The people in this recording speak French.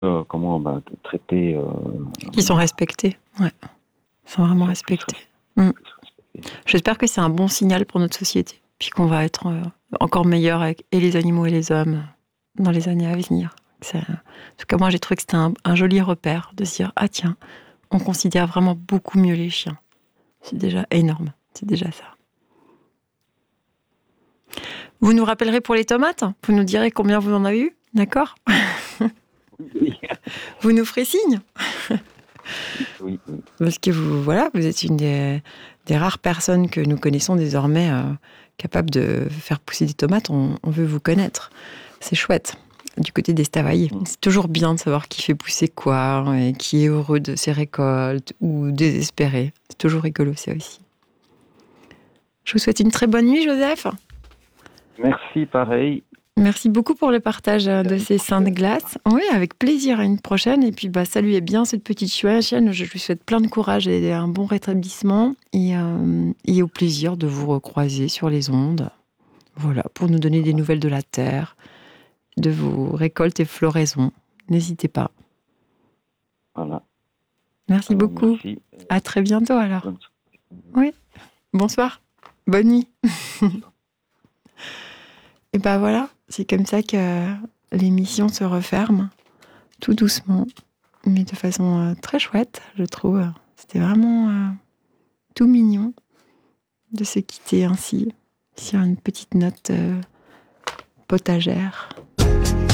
traiter. Qui sont respectés, ouais. Ils sont vraiment respectés. J'espère que c'est un bon signal pour notre société, puis qu'on va être encore meilleur avec et les animaux et les hommes dans les années à venir. En tout cas, moi, j'ai trouvé que c'était un joli repère de se dire, ah tiens, on considère vraiment beaucoup mieux les chiens. C'est déjà énorme, c'est déjà ça. Vous nous rappellerez pour les tomates, vous nous direz combien vous en avez eu, d'accord? Vous nous ferez signe. Oui. Parce que vous êtes une des rares personnes que nous connaissons désormais capables de faire pousser des tomates. On veut vous connaître. C'est chouette. Du côté des Stavaillés. C'est toujours bien de savoir qui fait pousser quoi, et qui est heureux de ses récoltes ou désespéré. C'est toujours rigolo, ça aussi. Je vous souhaite une très bonne nuit, Joseph. Merci, pareil. Merci beaucoup pour le partage de ces seins de glace. Oui, avec plaisir. À une prochaine. Et puis, saluez bien cette petite chienne. Je lui souhaite plein de courage et un bon rétablissement. Et au plaisir de vous recroiser sur les ondes. Voilà, pour nous donner des nouvelles de la terre, de vos récoltes et floraisons. N'hésitez pas. Voilà. Merci beaucoup. Merci. À très bientôt alors. Oui. Bonsoir. Bonne nuit. Et voilà, c'est comme ça que l'émission se referme, tout doucement, mais de façon très chouette, je trouve. C'était vraiment tout mignon de se quitter ainsi, sur une petite note potagère.